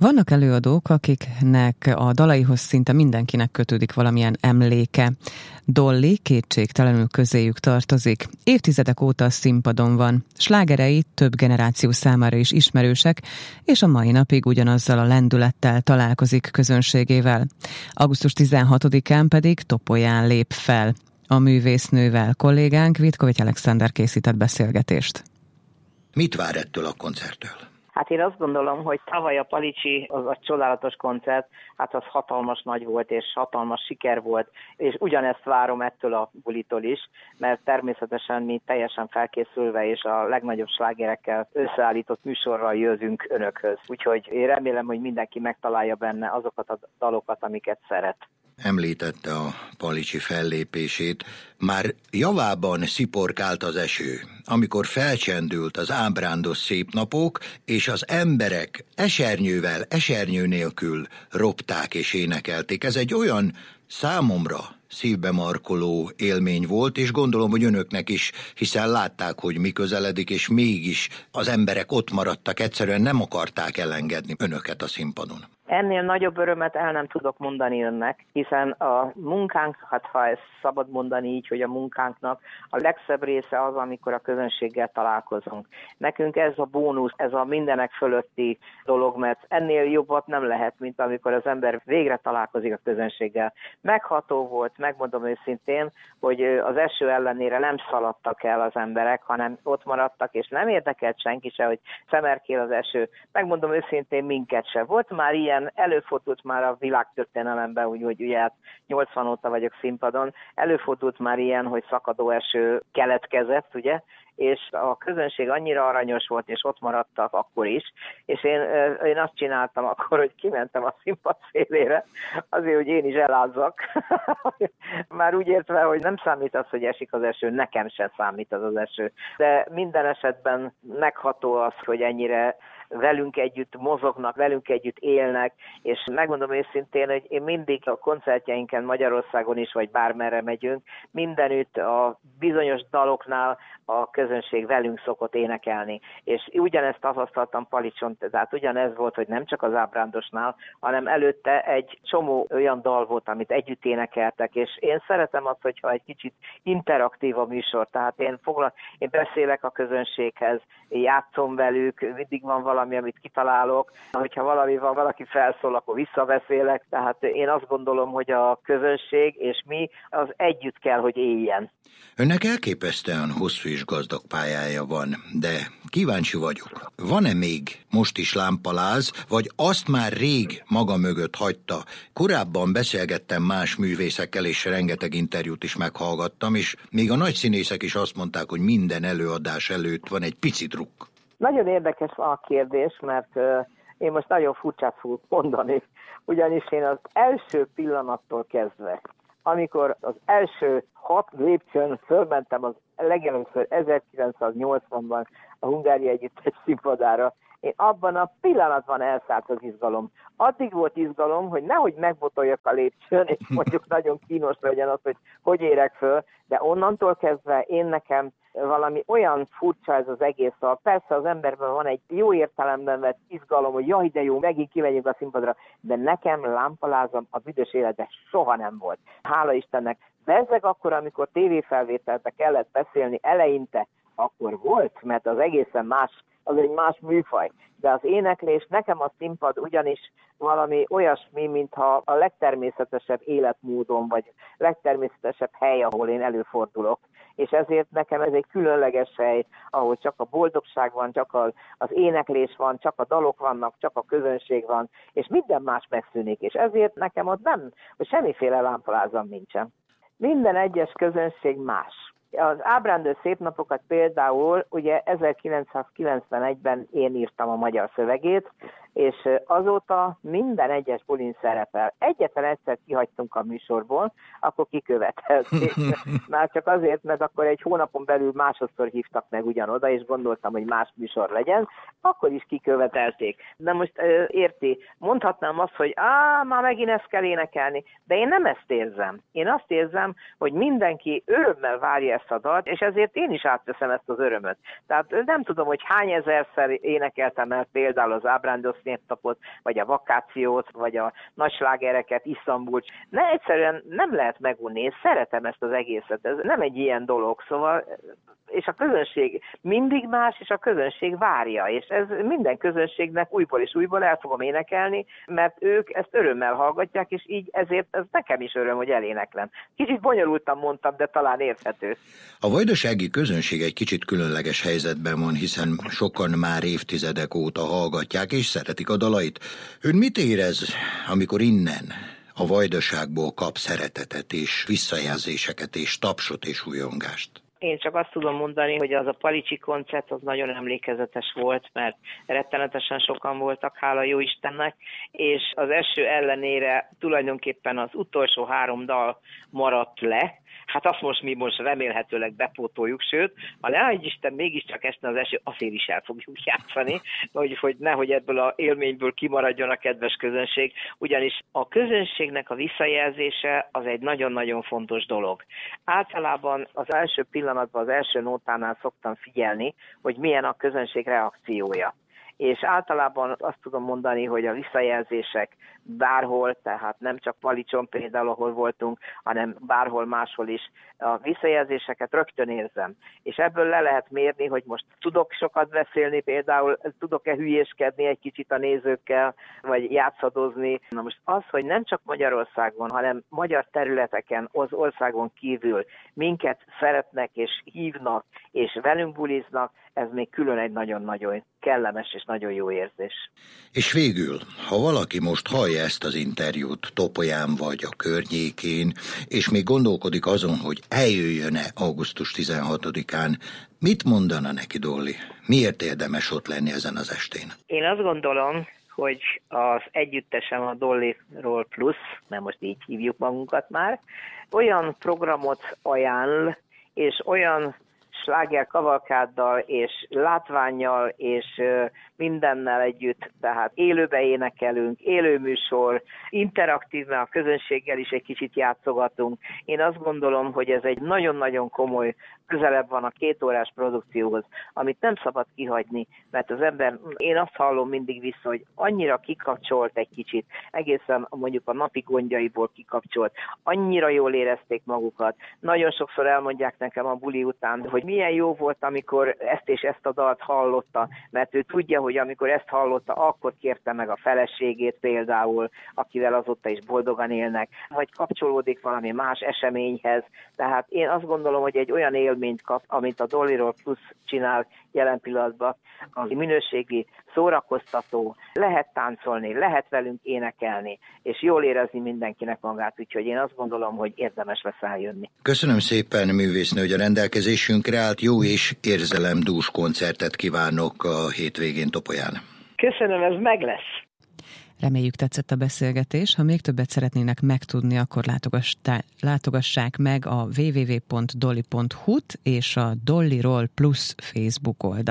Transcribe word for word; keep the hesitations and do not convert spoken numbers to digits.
Vannak előadók, akiknek a dalaihoz szinte mindenkinek kötődik valamilyen emléke. Dolly kétségtelenül közéjük tartozik. Évtizedek óta a színpadon van. Slágerei több generáció számára is ismerősek, és a mai napig ugyanazzal a lendülettel találkozik közönségével. augusztus tizenhatodikán pedig Topolyán lép fel. A művésznővel kollégánk Vitkovics Alexander készített beszélgetést. Mit vár ettől a koncerttől? Hát én azt gondolom, hogy tavaly a Palicsi, az a csodálatos koncert, hát az hatalmas nagy volt, és hatalmas siker volt, és ugyanezt várom ettől a bulitól is, mert természetesen mi teljesen felkészülve, és a legnagyobb slágerekkel összeállított műsorral jövünk önökhöz. Úgyhogy én remélem, hogy mindenki megtalálja benne azokat a dalokat, amiket szeret. Említette a palicsi fellépését. Már javában sziporkált az eső, amikor felcsendült az ábrándos szép napok, és az emberek esernyővel, esernyő nélkül ropták és énekelték. Ez egy olyan számomra szívbe markoló élmény volt, és gondolom, hogy önöknek is, hiszen látták, hogy mi közeledik, és mégis az emberek ott maradtak, egyszerűen nem akarták elengedni önöket a színpadon. Ennél nagyobb örömet el nem tudok mondani önnek, hiszen a munkánk, hát ha ezt szabad mondani így, hogy a munkánknak a legszebb része az, amikor a közönséggel találkozunk. Nekünk ez a bónusz, ez a mindenek fölötti dolog, mert ennél jobbat nem lehet, mint amikor az ember végre találkozik a közönséggel. Megható volt, megmondom őszintén, hogy az eső ellenére nem szaladtak el az emberek, hanem ott maradtak, és nem érdekelt senki se, hogy szemerkél az eső. Megmondom őszintén, minket se. Volt már ilyen, előfordult már a világtörténelemben, úgyhogy ugye hát nyolcvan óta vagyok színpadon, előfordult már ilyen, hogy szakadó eső keletkezett, ugye, és a közönség annyira aranyos volt, és ott maradtak akkor is, és én, én azt csináltam akkor, hogy kimentem a színpad szélére, azért, hogy én is elázzak. Már úgy értve, hogy nem számít az, hogy esik az eső, nekem sem számít az az eső. De minden esetben megható az, hogy ennyire velünk együtt mozognak, velünk együtt élnek, és megmondom őszintén, hogy én mindig a koncertjeinken Magyarországon is, vagy bármerre megyünk, mindenütt a bizonyos daloknál a közönség velünk szokott énekelni. És ugyanezt tapasztaltam Palicson, tehát ugyanez volt, hogy nem csak az Ábrándosnál, hanem előtte egy csomó olyan dal volt, amit együtt énekeltek, és én szeretem azt, hogyha egy kicsit interaktív a műsor, tehát én, foglal, én beszélek a közönséghez, játszom velük, mindig van valami, amit kitalálok, hogyha valami van, valaki felszól, akkor visszabeszélek, tehát én azt gondolom, hogy a közönség és mi az együtt kell, hogy éljen. Önnek elképesztően hosszú és gazdag pályája van, de kíváncsi vagyok. Van-e még most is lámpaláz, vagy azt már rég maga mögött hagyta? Korábban beszélgettem más művészekkel, és rengeteg interjút is meghallgattam, és még a nagy színészek is azt mondták, hogy minden előadás előtt van egy pici trukk. Nagyon érdekes a kérdés, mert uh, én most nagyon furcsát fogok mondani, ugyanis én az első pillanattól kezdve, amikor az első hat lépcsőn fölmentem az legelőször ezerkilencszáznyolcvanban a Hungária Együttes színpadára, én abban a pillanatban elszállt az izgalom. Addig volt izgalom, hogy nehogy megbotoljak a lépcsőn, és mondjuk nagyon kínos legyen az, hogy hogy érek föl, de onnantól kezdve én nekem valami olyan furcsa ez az egész. Szóval persze az emberben van egy jó értelemben vett izgalom, hogy jaj, de jó, megint kimegyünk a színpadra, de nekem lámpalázam a büdös életben soha nem volt. Hála Istennek. Bezzeg akkor, amikor tévéfelvételbe kellett beszélni eleinte, akkor volt, mert az egészen más, az egy más műfaj. De az éneklés, nekem a színpad ugyanis valami olyasmi, mintha a legtermészetesebb életmódon, vagy legtermészetesebb hely, ahol én előfordulok. És ezért nekem ez egy különleges hely, ahol csak a boldogság van, csak az éneklés van, csak a dalok vannak, csak a közönség van, és minden más megszűnik. És ezért nekem ott nem, hogy semmiféle lámpalázam nincsen. Minden egyes közönség más. Az Ábrándós szép napokat például ugye ezerkilencszázkilencvenegyben én írtam a magyar szövegét, és azóta minden egyes bulin szerepel. Egyetlen egyszer kihagytunk a műsorból, akkor kikövetelték. Már csak azért, mert akkor egy hónapon belül másodszor hívtak meg ugyanoda, és gondoltam, hogy más műsor legyen, akkor is kikövetelték. De most érti, mondhatnám azt, hogy á, már megint ezt kell énekelni, de én nem ezt érzem. Én azt érzem, hogy mindenki örömmel várja ezt a dalt, és ezért én is átveszem ezt az örömöt. Tehát nem tudom, hogy hány ezerszer énekeltem el például az Ábrándos névnapot, vagy a vakációt, vagy a nagy slágereket, Isztambult. Ne, egyszerűen nem lehet megunni, és szeretem ezt az egészet, ez nem egy ilyen dolog, szóval, és a közönség mindig más, és a közönség várja, és ez minden közönségnek újból és újból el fogom énekelni, mert ők ezt örömmel hallgatják, és így ezért ez nekem is öröm, hogy eléneklem. Kicsit bonyolultan mondtam, de talán érthető. A vajdasági közönség egy kicsit különleges helyzetben van, hiszen sokan már évtizedek óta hallgatják és szeretik a dalait. Ön mit érez, amikor innen a vajdaságból kap szeretetet és visszajelzéseket és tapsot és újongást? Én csak azt tudom mondani, hogy az a Palicsi koncert az nagyon emlékezetes volt, mert rettenetesen sokan voltak, hála jó Istennek, és az eső ellenére tulajdonképpen az utolsó három dal maradt le. Hát azt most mi most remélhetőleg bepótoljuk, sőt, ha nehogy Isten mégiscsak esne az eső, azért is el fogjuk játszani, hogy, hogy nehogy ebből az élményből kimaradjon a kedves közönség, ugyanis a közönségnek a visszajelzése az egy nagyon-nagyon fontos dolog. Általában az első pillanatban, az első nótánál szoktam figyelni, hogy milyen a közönség reakciója. És általában azt tudom mondani, hogy a visszajelzések bárhol, tehát nem csak Palicson például, ahol voltunk, hanem bárhol máshol is, a visszajelzéseket rögtön érzem. És ebből le lehet mérni, hogy most tudok sokat beszélni, például tudok-e hülyéskedni egy kicsit a nézőkkel, vagy játszadozni. Na most az, hogy nem csak Magyarországon, hanem magyar területeken, az országon kívül minket szeretnek és hívnak, és velünk buliznak, ez még külön egy nagyon-nagyon kellemes és nagyon jó érzés. És végül, ha valaki most hallja ezt az interjút Topolyán vagy a környékén, és még gondolkodik azon, hogy eljöjjön-e augusztus tizenhatodikán, mit mondana neki Dolly? Miért érdemes ott lenni ezen az estén? Én azt gondolom, hogy az együttesem a Dollyról Plus, mert most így hívjuk magunkat már, olyan programot ajánl, és olyan sláger kavalkáddal és látvánnyal és mindennel együtt, tehát élőbe énekelünk, élőműsor, interaktív, mert a közönséggel is egy kicsit játszogatunk. Én azt gondolom, hogy ez egy nagyon-nagyon komoly, közelebb van a két órás produkcióhoz, amit nem szabad kihagyni, mert az ember, én azt hallom mindig vissza, hogy annyira kikapcsolt egy kicsit, egészen mondjuk a napi gondjaiból kikapcsolt, annyira jól érezték magukat. Nagyon sokszor elmondják nekem a buli után, hogy milyen jó volt, amikor ezt és ezt a dalt hallotta, mert ő tudja, hogy amikor ezt hallotta, akkor kérte meg a feleségét például, akivel azóta is boldogan élnek, vagy kapcsolódik valami más eseményhez. Tehát én azt gondolom, hogy egy olyan élményt kap, amit a Dollyról Plus csinál jelen pillanatban, az minőségi, szórakoztató, lehet táncolni, lehet velünk énekelni, és jól érezni mindenkinek magát, úgyhogy én azt gondolom, hogy érdemes lesz eljönni. Köszönöm szépen, művésznő, hogy a rendelkezésünkre állt, jó és érzelemdús koncertet kívánok a hétvégén Topolyán. Köszönöm, ez meg lesz. Reméljük tetszett a beszélgetés. Ha még többet szeretnének megtudni, akkor látogassák meg a double-u double-u double-u pont dolly pont hu-t és a Dollyról Plus Facebook oldalt.